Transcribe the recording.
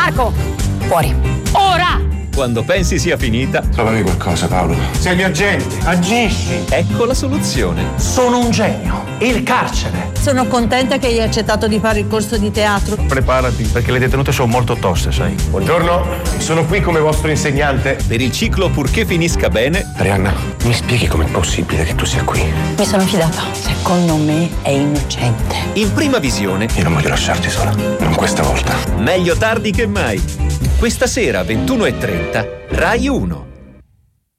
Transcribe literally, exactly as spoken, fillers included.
Marco, fuori. Ora! Quando pensi sia finita, trovami qualcosa, Paolo. Sei il mio agente, agisci. Ecco la soluzione. Sono un genio. Il carcere. Sono contenta che hai accettato di fare il corso di teatro. Preparati, perché le detenute sono molto toste, sai. Buongiorno, sono qui come vostro insegnante. Per il ciclo Purché finisca bene. Arianna, mi spieghi com'è possibile che tu sia qui? Mi sono fidata. Secondo me è innocente. In prima visione. Io non voglio lasciarti sola, non questa volta. Meglio tardi che mai. Questa sera ventuno e trenta, Rai uno.